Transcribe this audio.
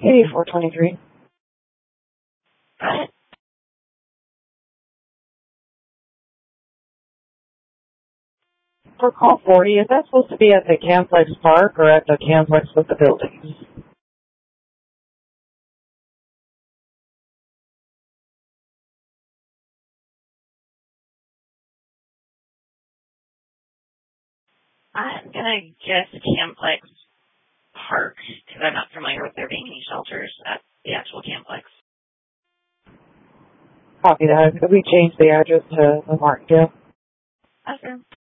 8423. For call 40, is that supposed to be at the Camplex Park or at the Camplex with the buildings? I'm gonna guess Camplex Park, because I'm not familiar with there being any shelters at the actual Camplex. Copy that. Could we change the address to the Martindale? Okay.